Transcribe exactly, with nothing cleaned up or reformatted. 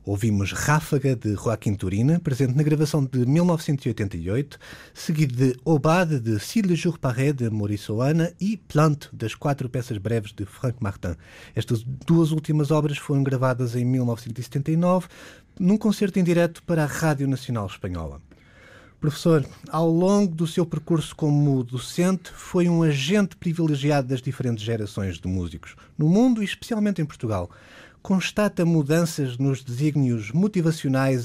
Ouvimos Ráfaga, de Joaquim Turina, presente na gravação de mil novecentos e oitenta e oito, seguido de Aubade, de Si le jour paraît, de Maurice Ohana, e Plante, das quatro peças breves de Franck Martin. Estas duas últimas obras foram gravadas em mil novecentos e setenta e nove, num concerto em direto para a Rádio Nacional Espanhola. Professor, ao longo do seu percurso como docente, foi um agente privilegiado das diferentes gerações de músicos, no mundo e especialmente em Portugal. Constata mudanças nos desígnios motivacionais